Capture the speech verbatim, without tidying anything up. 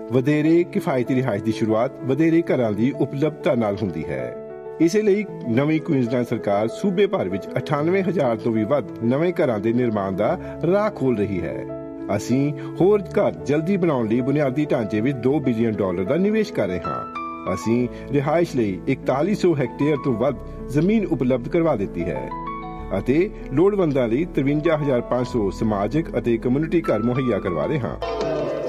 ਵਧੇਰੇ ਕਿਫਾਇਤੀ ਰਿਹਾਇਸ਼ ਦੀ ਸ਼ੁਰੂਆਤ ਵਧੇਰੇ ਘਰਾਂ ਦੀ ਉਪਲਬਧਤਾ ਨਾਲ ਹੁੰਦੀ ਹੈ। ਇਸੇ ਲਈ ਨਵੀਂ ਕੁਈਨਜ਼ਲੈਂਡ ਸਰਕਾਰ ਸੂਬੇ ਭਰ ਵਿੱਚ ਅਠਾਨਵੇਂ ਹਜ਼ਾਰ ਤੋਂ ਵੀ ਵੱਧ ਨਵੇਂ ਘਰਾਂ ਦੇ ਨਿਰਮਾਣ ਦਾ ਰਾਹ ਖੋਲ੍ਹ ਰਹੀ ਹੈ। ਅਸੀਂ ਹੋਰ ਘਰ ਜਲਦੀ ਬਣਾਉਣ ਲਈ ਬੁਨਿਆਦੀ ਢਾਂਚੇ ਵਿੱਚ ਦੋ ਬਿਲੀਅਨ ਡਾਲਰ ਦਾ ਨਿਵੇਸ਼ ਕਰ ਰਹੇ ਹਾਂ। ਅਸੀਂ ਰਿਹਾਇਸ਼ ਲਈ ਇਕਤਾਲੀ ਸੌ ਹੈਕਟੇਅਰ ਤੋਂ ਵੱਧ ਜ਼ਮੀਨ ਉਪਲਬਧ ਕਰਵਾ ਦਿੱਤੀ ਹੈ ਅਤੇ ਲੋੜਵੰਦਾਂ ਲਈ ਤਰਵੰਜਾ ਹਜ਼ਾਰ ਪੰਜ ਸੌ ਸਮਾਜਿਕ ਅਤੇ ਕਮਿਊਨਿਟੀ ਘਰ ਮੁਹੱਈਆ ਕਰਵਾ ਰਹੇ ਹਾਂ।